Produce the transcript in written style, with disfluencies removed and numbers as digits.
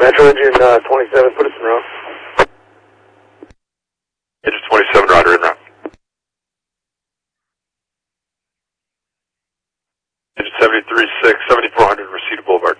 Metro Engine 27, put us in route. Engine 27, roger, in route. Engine 73-6, 7400, Reseda Boulevard.